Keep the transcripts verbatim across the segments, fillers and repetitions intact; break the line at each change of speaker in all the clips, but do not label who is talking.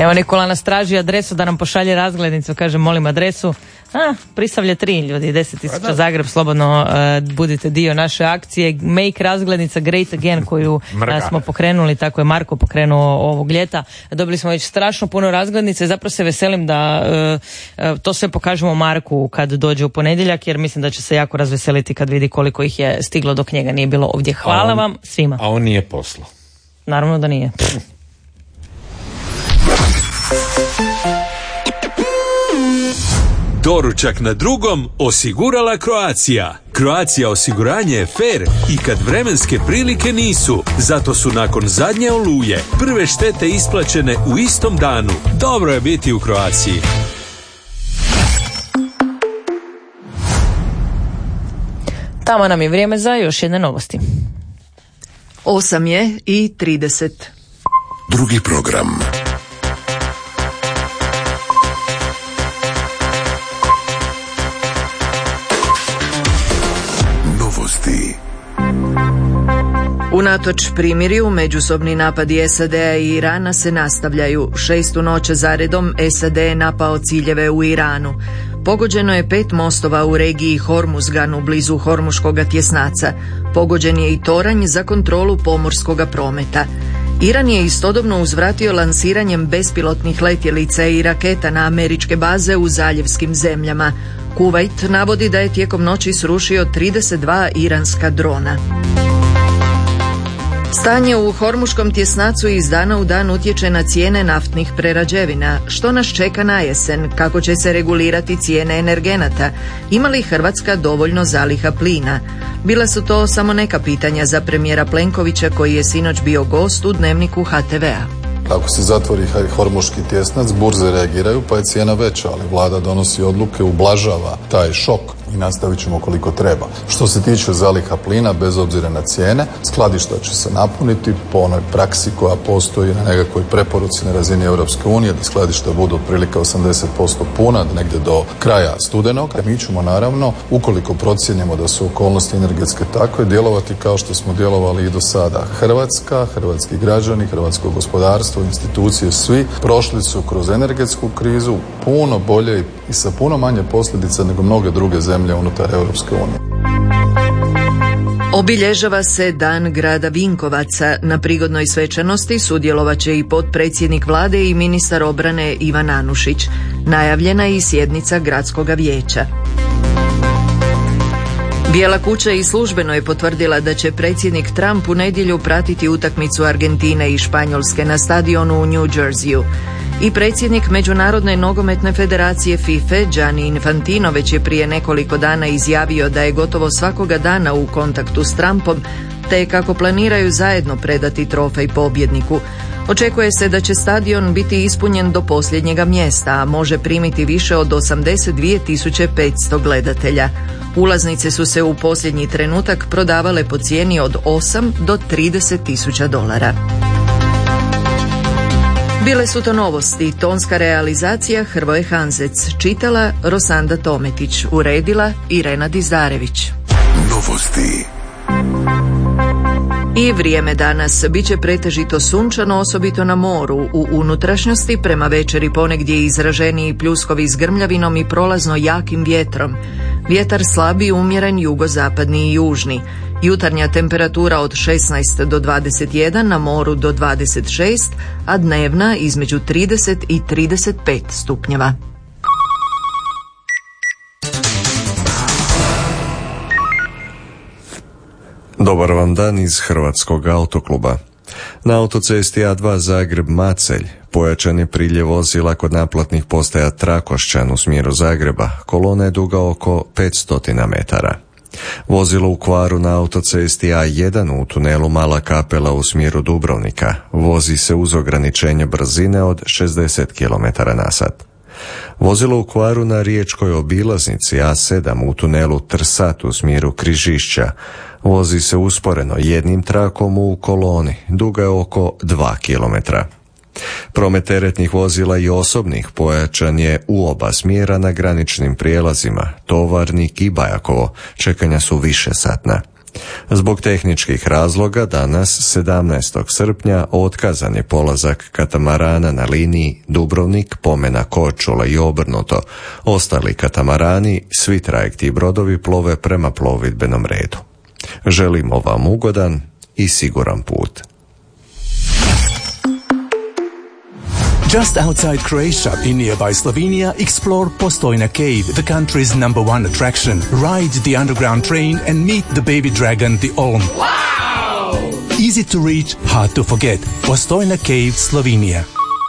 Evo Nikola nas traži adresu da nam pošalje razglednicu, kaže molim adresu. A, Prisavlje tri ljudi, deset tisuća Zagreb, slobodno uh, budite dio naše akcije Make razglednica Great Again koju uh, smo pokrenuli, tako je Marko pokrenuo ovog ljeta. Dobili smo već strašno puno razglednica i zapravo se veselim da uh, uh, to sve pokažemo Marku kad dođe u ponedjeljak, jer mislim da će se jako razveseliti kad vidi koliko ih je stiglo dok njega nije bilo ovdje. Hvala on, vam svima.
A on nije poslao.
Naravno da nije.
Doručak na drugom osigurala Croatia. Croatia osiguranje je fair i kad vremenske prilike nisu. Zato su nakon zadnje oluje prve štete isplaćene u istom danu. Dobro je biti u Croaciji.
Tamo nam je vrijeme za još jedne novosti.
Osam je i trideset.
Drugi program.
Unatoč primirju, međusobni napadi S A D-a i Irana se nastavljaju. Šestu noć zaredom S A D je napao ciljeve u Iranu. Pogođeno je pet mostova u regiji Hormuzganu blizu Hormuškoga tjesnaca. Pogođen je i toranj za kontrolu pomorskoga prometa. Iran je istodobno uzvratio lansiranjem bespilotnih letjelica i raketa na američke baze u zaljevskim zemljama. Kuvajt navodi da je tijekom noći srušio trideset dva iranska drona. Stanje u Hormuškom tjesnacu iz dana u dan utječe na cijene naftnih prerađevina. Što nas čeka na jesen? Kako će se regulirati cijene energenata? Ima li Hrvatska dovoljno zaliha plina? Bila su to samo neka pitanja za premijera Plenkovića koji je sinoć bio gost u Dnevniku H T V-a.
Ako se zatvori Hormuški tjesnac, burze reagiraju pa je cijena veća, ali vlada donosi odluke, ublažava taj šok i nastavit ćemo koliko treba. Što se tiče zaliha plina, bez obzira na cijene, skladišta će se napuniti po onoj praksi koja postoji na nekakvoj preporuci na razini Europske unije, da skladišta budu otprilike osamdeset posto puna, negdje do kraja studenog. Mi ćemo naravno, ukoliko procijenimo da su okolnosti energetske takve, djelovati kao što smo djelovali i do sada. Hrvatska, hrvatski građani, hrvatsko gospodarstvo, institucije, svi prošli su kroz energetsku krizu puno bolje i sa puno manje posljedica nego mnoge druge zemlje unutar Europske unije.
Obilježava se Dan grada Vinkovaca. Na prigodnoj svečanosti sudjelovat će i potpredsjednik vlade i ministar obrane Ivan Anušić. Najavljena je i sjednica gradskog vijeća. Bijela kuća i službeno je potvrdila da će predsjednik Trump u nedjelju pratiti utakmicu Argentine i Španjolske na stadionu u New Jerseyu. I predsjednik Međunarodne nogometne federacije FIFA Gianni Infantino već je prije nekoliko dana izjavio da je gotovo svakoga dana u kontaktu s Trumpom, te kako planiraju zajedno predati trofej pobjedniku. Očekuje se da će stadion biti ispunjen do posljednjega mjesta, a može primiti više od osamdeset dvije tisuće petsto gledatelja. Ulaznice su se u posljednji trenutak prodavale po cijeni od osam do trideset tisuća dolara. Bile su to novosti, tonska realizacija Hrvoje Hanzec, čitala Rosanda Tometić, uredila Irena Dizdarević.
Novosti.
I vrijeme danas biće pretežito sunčano, osobito na moru. U unutrašnjosti prema večeri ponegdje izraženiji pljuskovi s grmljavinom i prolazno jakim vjetrom. Vjetar slabi, umjeren, jugozapadni i južni. Jutarnja temperatura od šesnaest do dvadeset jedan, na moru do dvadeset šest, a dnevna između trideset i trideset pet stupnjeva.
Dobar vam dan iz Hrvatskog autokluba. Na autocesti A dva Zagreb-Macelj pojačan je priljev vozila kod naplatnih postaja Trakošćan u smjeru Zagreba. Kolona je duga oko petsto metara. Vozilo u kvaru na autocesti A jedan u tunelu Mala Kapela u smjeru Dubrovnika vozi se uz ograničenje brzine od šezdeset kilometara na sat. Vozilo u kvaru na riječkoj obilaznici A sedam u tunelu Trsat u smjeru Križišća vozi se usporeno jednim trakom u koloni, duga je oko dva kilometra. Promet teretnih vozila i osobnih pojačan je u oba smjera na graničnim prijelazima, Tovarnik i Bajakovo, čekanja su više satna. Zbog tehničkih razloga danas, sedamnaestog srpnja, otkazan je polazak katamarana na liniji Dubrovnik, Pomena, Korčula i obrnuto. Ostali katamarani, svi trajekti i brodovi plove prema plovidbenom redu. Želimo vam ugodan i siguran put.
Just outside Croatia, in nearby Slovenia, explore Postojna Cave, the country's number one attraction. Ride the underground train and meet the baby dragon, the Olm. Wow! Easy to reach, hard to forget. Postojna Cave, Slovenia.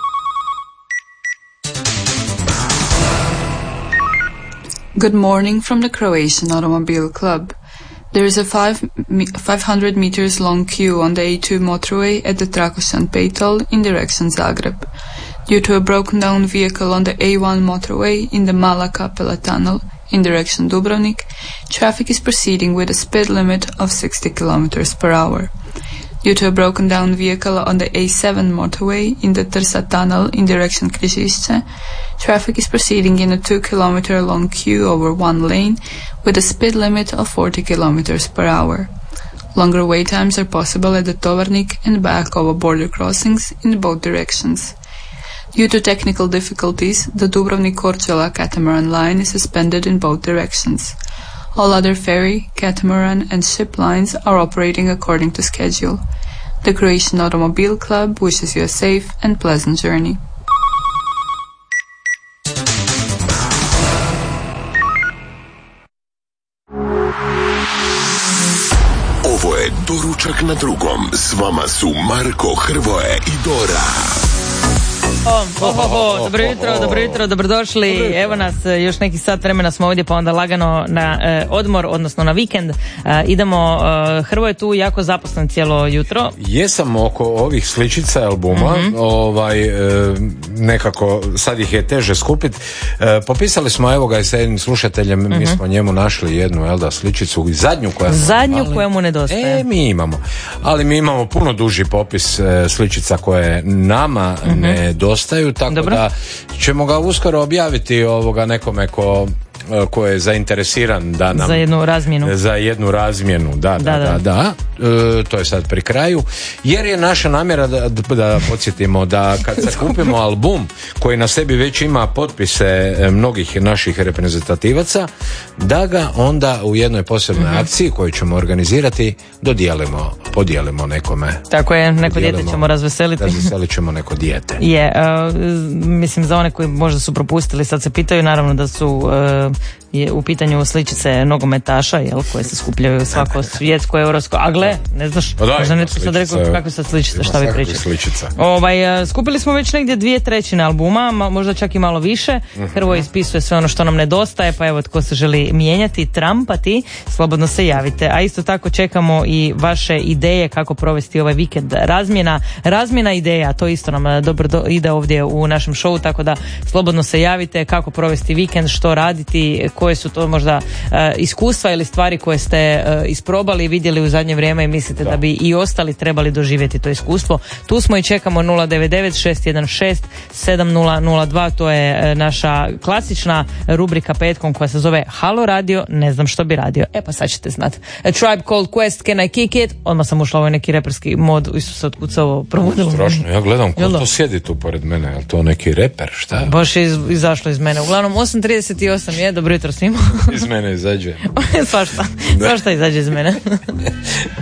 Good morning from the Croatian Automobile Club. There is a five, five hundred meters long queue on the A two motorway at the Trakošćan Pejtol in direction Zagreb. Due to a broken down vehicle on the A one motorway in the Mala Kapela tunnel in direction Dubrovnik, traffic is proceeding with a speed limit of sixty kilometers per hour. Due to a broken down vehicle on the A seven motorway in the Trsa tunnel in direction Križišće, traffic is proceeding in a two kilometer long queue over one lane with a speed limit of forty kilometers per hour. Longer wait times are possible at the Tovarnik and Bakova border crossings in both directions. Due to technical difficulties, the Dubrovnik-Korčula catamaran line is suspended in both directions. All other ferry, catamaran and ship lines are operating according to schedule. The Croatian Automobile Club wishes you a safe and pleasant journey.
Ovo je Doručak na drugom. S vama su Marko, Hrvoje i Dora.
Oh, oh, oh, oh. Dobro jutro, dobro jutro, dobrodošli. Evo nas, još neki sat vremena smo ovdje, pa onda lagano na eh, odmor, odnosno na vikend. Eh, idemo, eh, Hrvo je tu jako zaposlen cijelo jutro.
Jesam oko ovih sličica albuma, mm-hmm. ovaj, eh, nekako sad ih je teže skupiti. Eh, popisali smo, evo ga i sa jednim slušateljem, mm-hmm. mi smo njemu našli jednu, jel da, sličicu, zadnju koja
Zadnju
imali.
koja mu nedostaje.
E, mi imamo. Ali mi imamo puno duži popis eh, sličica koje nama mm-hmm. ne dostaju, tako Dobro. Da ćemo ga uskoro objaviti ovoga nekome ko, ko je zainteresiran da nam,
za jednu razmjenu.
Za jednu razmjenu, da, da, da. da, da. E, to je sad pri kraju. Jer je naša namjera da, da podsjetimo da kad se kupimo album koji na sebi već ima potpise mnogih naših reprezentativaca, da ga onda u jednoj posebnoj mm-hmm. akciji koju ćemo organizirati dodijelimo, podijelimo nekome.
Tako je, neko dijete ćemo razveseliti.
Razveselit ćemo neko dijete.
Je, uh, mislim za one koji možda su propustili, sad se pitaju, naravno da su uh, je u pitanju sličice nogometaša, jel, koje se skupljaju svako svjetsko, europsko, a gle, ne znaš,
pa daj,
možda netko sad rekao kakve sad sličice, šta vi pričate. Ovaj, skupili smo već negdje dvije trećine albuma, možda čak i malo više. Uh-huh. Hrvo ispisuje sve ono što nam nedostaje, pa evo, tko se želi mijenjati, trampati, slobodno se javite. A isto tako čekamo i vaše ideje kako provesti ovaj vikend. Razmjena, razmjena ideja, to isto nam dobro do, ide ovdje u našem showu, tako da slobodno se javite kako provesti vikend, što raditi, koje su to možda uh, iskustva ili stvari koje ste uh, isprobali i vidjeli u zadnje vrijeme i mislite da. da bi i ostali trebali doživjeti to iskustvo. Tu smo i čekamo nula devet devet šest jedan šest sedam nula nula dva, to je uh, naša klasična rubrika petkom koja se zove Halo radio, ne znam što bi radio. E pa sad ćete znati. A Tribe Called Quest, Can I Kick It? Odmah sam ušla u ovaj neki reperski mod, isto se otkucao, probudilo.
Strašno, ja gledam ko to sjedi tu pored mene, je li to neki reper, šta je?
Baš je iz, izašlo iz mene. Uglavnom osam trideset osam je, dobro jutro svima.
Iz mene izađe.
Svašta, svašta izađe iz mene.